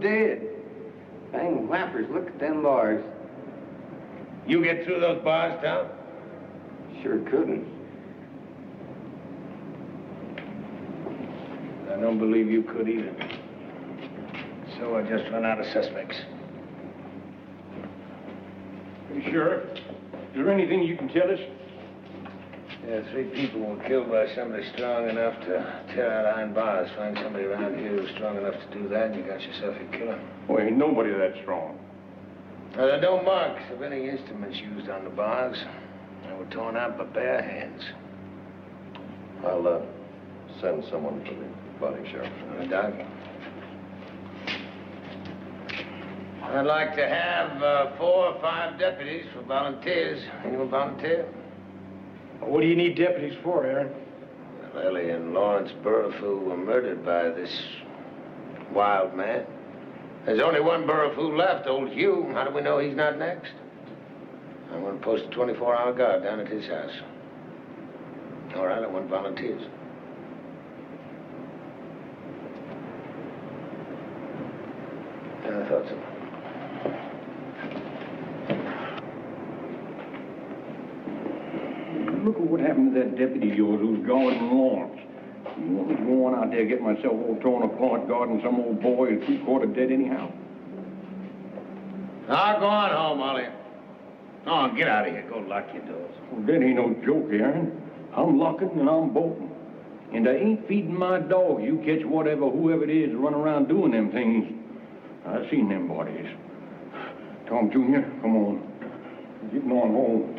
dead. Bang whappers, look at them bars. You get through those bars, Tom? Sure couldn't. I don't believe you could either. So I just run out of suspects. Hey, Sheriff, is there anything you can tell us? Yeah, 3 people were killed by somebody strong enough to tear out iron bars. Find somebody around here who's strong enough to do that, and you got yourself a killer. Well, ain't nobody that strong. Now, there are no marks of any instruments used on the bars. They were torn out by bare hands. I'll send someone for the body, Sheriff. Doc? I'd like to have 4 or 5 deputies for volunteers. Anyone volunteer? What do you need deputies for, Aaron? Well, Ellie and Lawrence Burrifool were murdered by this wild man. There's only one Burrifool left, old Hugh. How do we know he's not next? I'm going to post a 24-hour guard down at his house. All right, I want volunteers. Yeah, I thought so. Look at what happened to that deputy of yours who's guarding Lawrence. You want me to go on out there and get myself all torn apart guarding some old boy who's 3/4 dead anyhow? Now, go on home, Ollie. Go on, get out of here. Go lock your doors. Well, that ain't no joke, Aaron. I'm locking and I'm bolting. And I ain't feeding my dog. You catch whoever it is, run around doing them things. I've seen them bodies. Tom Jr., come on. Getting on home.